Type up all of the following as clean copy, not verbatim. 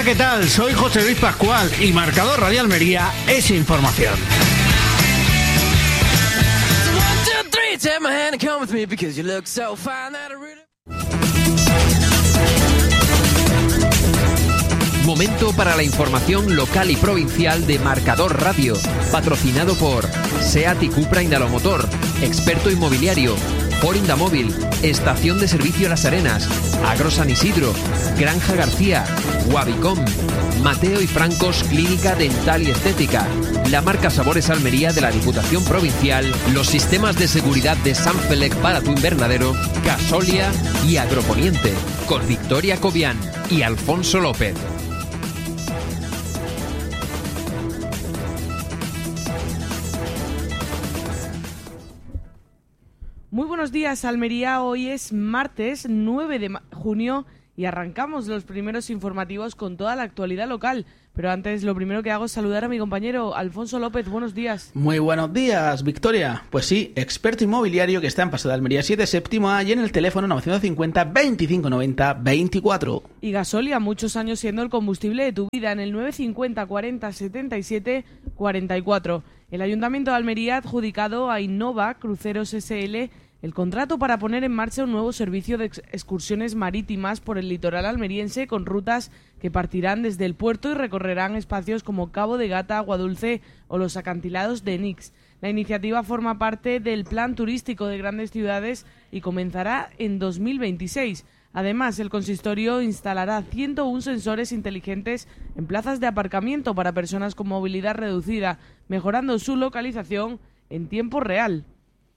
¿qué tal? Soy José Luis Pascual y Marcador Radio Almería es información. Momento para la información local y provincial de Marcador Radio, patrocinado por SEAT y Cupra Indalomotor, Experto Inmobiliario, Ford Indamóvil, Estación de Servicio Las Arenas, Agro San Isidro, Granja García, Wabicom, Mateo y Francos Clínica Dental y Estética, la marca Sabores Almería de la Diputación Provincial, los sistemas de seguridad de Sanfelec para tu invernadero, Casolia y Agroponiente, con Victoria Cobian y Alfonso López. Muy buenos días, Almería. Hoy es martes 9 de junio y arrancamos los primeros informativos con toda la actualidad local. Pero antes, lo primero que hago es saludar a mi compañero Alfonso López. Buenos días. Muy buenos días, Victoria. Pues sí, Experto Inmobiliario, que está en Paseo de Almería 7 séptimo A y en el teléfono 950 25 90 24. Y Gasolia, muchos años siendo el combustible de tu vida, en el 950 40 77 44. El Ayuntamiento de Almería ha adjudicado a Innova Cruceros SL el contrato para poner en marcha un nuevo servicio de excursiones marítimas por el litoral almeriense con rutas que partirán desde el puerto y recorrerán espacios como Cabo de Gata, Aguadulce o los acantilados de Nix. La iniciativa forma parte del Plan Turístico de Grandes Ciudades y comenzará en 2026. Además, el consistorio instalará 101 sensores inteligentes en plazas de aparcamiento para personas con movilidad reducida, mejorando su localización en tiempo real.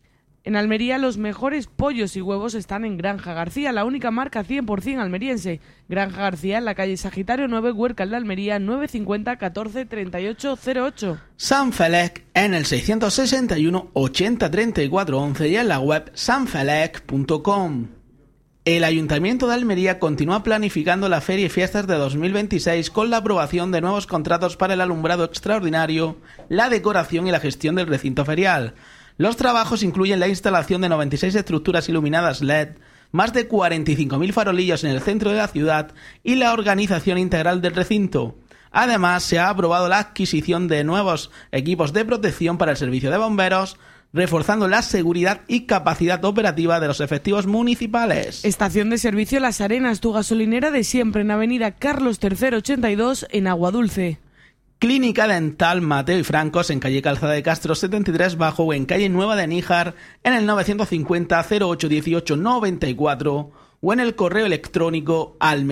En Almería, los mejores pollos y huevos están en Granja García, la única marca 100% almeriense. Granja García, en la calle Sagitario 9, Huércal de Almería, 950 14 38 08. Sanfelec en el 661 80 34 11 y en la web sanfelec.com. El Ayuntamiento de Almería continúa planificando la Feria y Fiestas de 2026 con la aprobación de nuevos contratos para el alumbrado extraordinario, la decoración y la gestión del recinto ferial. Los trabajos incluyen la instalación de 96 estructuras iluminadas LED, más de 45.000 farolillos en el centro de la ciudad y la organización integral del recinto. Además, se ha aprobado la adquisición de nuevos equipos de protección para el servicio de bomberos, reforzando la seguridad y capacidad operativa de los efectivos municipales. Estación de Servicio Las Arenas, tu gasolinera de siempre, en Avenida Carlos III 82 en Aguadulce. Clínica Dental Mateo y Francos en calle Calzada de Castro 73 Bajo o en calle Nueva de Níjar en el 950 08 18 94 o en el correo electrónico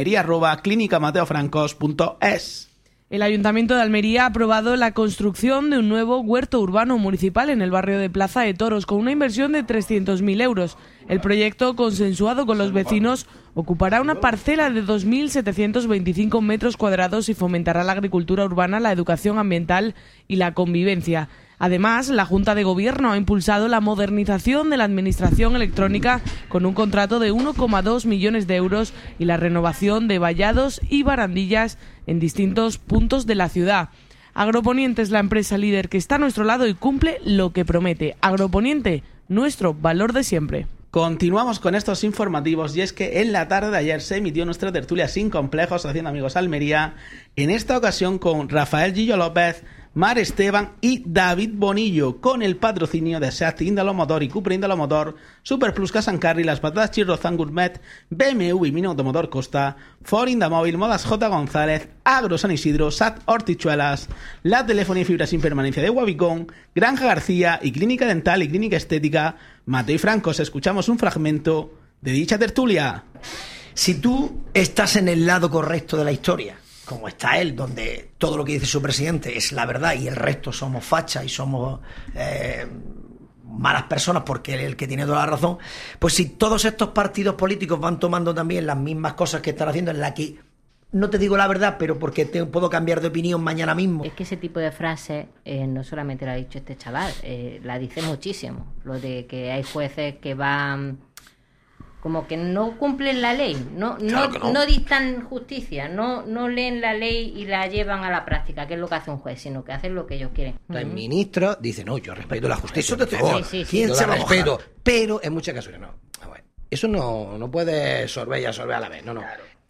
almería@clinicamateofrancos.es. El Ayuntamiento de Almería ha aprobado la construcción de un nuevo huerto urbano municipal en el barrio de Plaza de Toros con una inversión de 300.000 euros. El proyecto, consensuado con los vecinos, ocupará una parcela de 2.725 metros cuadrados y fomentará la agricultura urbana, la educación ambiental y la convivencia. Además, la Junta de Gobierno ha impulsado la modernización de la administración electrónica con un contrato de 1,2 millones de euros y la renovación de vallados y barandillas en distintos puntos de la ciudad. Agroponiente es la empresa líder que está a nuestro lado y cumple lo que promete. Agroponiente, nuestro valor de siempre. Continuamos con estos informativos y es que en la tarde de ayer se emitió nuestra tertulia Sin Complejos Haciendo Amigos Almería, en esta ocasión con Rafael Gillo López, Mar Esteban y David Bonillo, con el patrocinio de SEAT Indalomotor y Cupra Indalomotor, Superplus Casancarri, Las Patatas Chirrozán Gourmet, BMW y Mini Automotor Costa, Ford Indamóvil, Modas J. González, Agro San Isidro, SAT Hortichuelas, la telefonía y fibra sin permanencia de Wabicom, Granja García y Clínica Dental y Clínica Estética Mateo y Francos. Escuchamos un fragmento de dicha tertulia. Si tú estás en el lado correcto de la historia, como está él, donde todo lo que dice su presidente es la verdad y el resto somos fachas y somos malas personas porque él es el que tiene toda la razón, pues si todos estos partidos políticos van tomando también las mismas cosas que están haciendo, en la que no te digo la verdad, pero porque puedo cambiar de opinión mañana mismo. Es que ese tipo de frases no solamente lo ha dicho este chaval, la dice muchísimo. Lo de que hay jueces que van como que no cumplen la ley, no dictan justicia, no leen la ley y la llevan a la práctica, que es lo que hace un juez, sino que hacen lo que ellos quieren. El ministro dice, no, yo respeto la justicia, eso te favor, sí, yo la respeto, pero en muchas ocasiones no. Eso no puede sorber y absorber a la vez, no. Claro.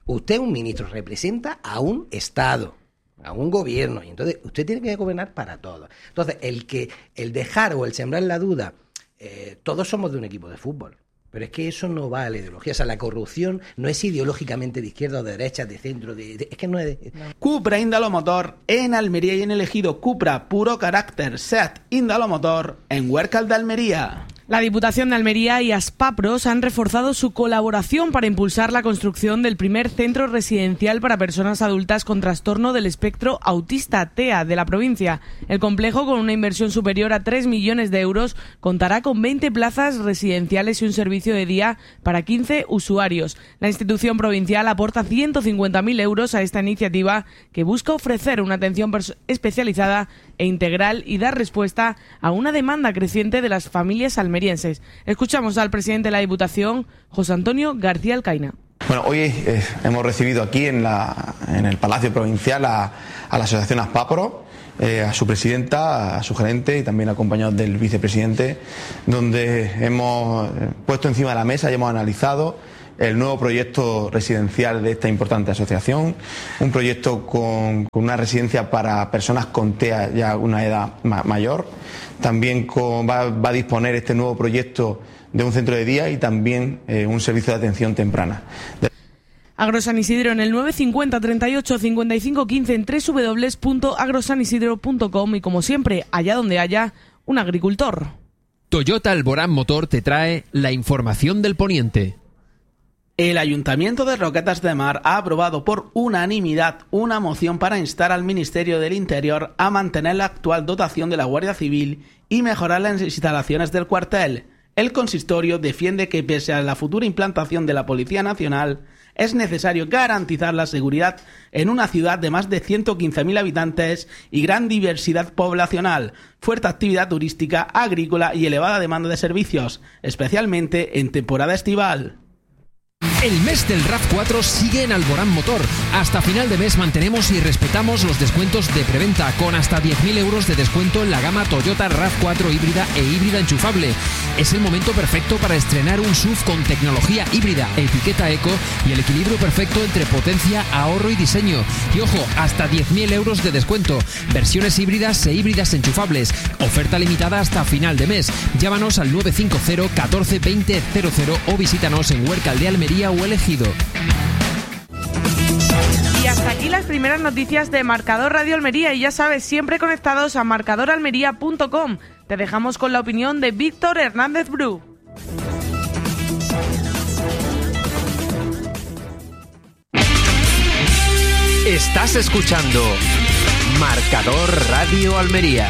Usted es un ministro, representa a un Estado, a un gobierno, y entonces usted tiene que gobernar para todos. Entonces, el dejar o el sembrar la duda, todos somos de un equipo de fútbol. Pero es que eso no va a la ideología. O sea, la corrupción no es ideológicamente de izquierda o de derecha, de centro. Es que no es... Cupra Indalomotor en Almería y en el ejido. Cupra puro carácter. SEAT Indalomotor en Huércal de Almería. La Diputación de Almería y Aspapros han reforzado su colaboración para impulsar la construcción del primer centro residencial para personas adultas con trastorno del espectro autista, TEA, de la provincia. El complejo, con una inversión superior a 3 millones de euros, contará con 20 plazas residenciales y un servicio de día para 15 usuarios. La institución provincial aporta 150.000 euros a esta iniciativa, que busca ofrecer una atención especializada e integral y dar respuesta a una demanda creciente de las familias almerienses. Escuchamos al presidente de la Diputación, José Antonio García Alcaina. Bueno, hoy hemos recibido aquí en el Palacio Provincial a la Asociación Aspapro, a su presidenta, a su gerente y también acompañados del vicepresidente, donde hemos puesto encima de la mesa y hemos analizado el nuevo proyecto residencial de esta importante asociación, un proyecto con una residencia para personas con TEA ya una edad mayor. También va a disponer este nuevo proyecto de un centro de día y también un servicio de atención temprana. Agrosan Isidro en el 950 38 55 15 en www.agrosanisidro.com y, como siempre, allá donde haya un agricultor. Toyota Alborán Motor te trae la información del Poniente. El Ayuntamiento de Roquetas de Mar ha aprobado por unanimidad una moción para instar al Ministerio del Interior a mantener la actual dotación de la Guardia Civil y mejorar las instalaciones del cuartel. El consistorio defiende que, pese a la futura implantación de la Policía Nacional, es necesario garantizar la seguridad en una ciudad de más de 115.000 habitantes y gran diversidad poblacional, fuerte actividad turística, agrícola y elevada demanda de servicios, especialmente en temporada estival. El mes del RAV4 sigue en Alborán Motor. Hasta final de mes mantenemos y respetamos los descuentos de preventa, con hasta 10.000 euros de descuento en la gama Toyota RAV4 híbrida e híbrida enchufable. Es el momento perfecto para estrenar un SUV con tecnología híbrida, etiqueta eco y el equilibrio perfecto entre potencia, ahorro y diseño. Y ojo, hasta 10.000 euros de descuento. Versiones híbridas e híbridas enchufables. Oferta limitada hasta final de mes. Llámanos al 950 14 20 00 o visítanos en Huércal de Almería o El Ejido. Y hasta aquí las primeras noticias de Marcador Radio Almería, y ya sabes, siempre conectados a marcadoralmería.com. Te dejamos con la opinión de Víctor Hernández Bru. Estás escuchando Marcador Radio Almería.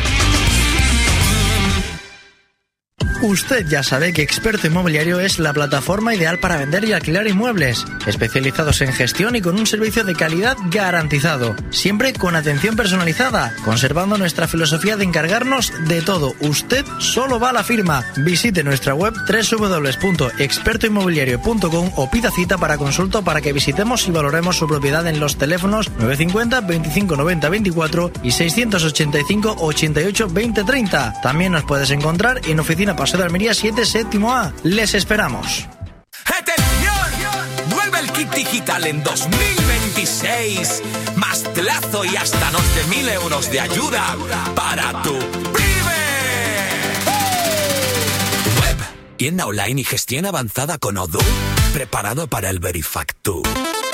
Usted ya sabe que Experto Inmobiliario es la plataforma ideal para vender y alquilar inmuebles, especializados en gestión y con un servicio de calidad garantizado, siempre con atención personalizada, conservando nuestra filosofía de encargarnos de todo. Usted solo va a la firma. Visite nuestra web www.expertoinmobiliario.com o pida cita para consulta para que visitemos y valoremos su propiedad en los teléfonos 950 25 90 24 y 685 88 20 30. También nos puedes encontrar en Oficina Paseo de Almería 7, séptimo A. Les esperamos. ¡Atención! Vuelve el kit digital en 2026. Más plazo y hasta 11.000 euros de ayuda para tu PYME. Web, tienda online y gestión avanzada con Odoo. Preparado para el Verifactu.